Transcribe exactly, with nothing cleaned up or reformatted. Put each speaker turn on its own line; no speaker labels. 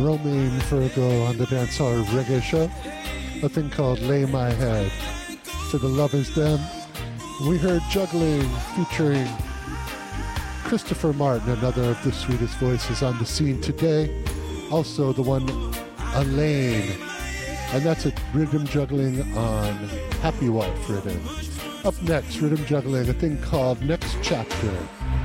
Romaine Virgo on the Dancehall Reggae Show. A thing called Lay My Head. To the Love Is Them. We heard Juggling featuring Christopher Martin, another of the sweetest voices on the scene today. Also the one Elaine. And that's a rhythm juggling on Happy Wife Rhythm. Up next, rhythm juggling, a thing called Next Chapter.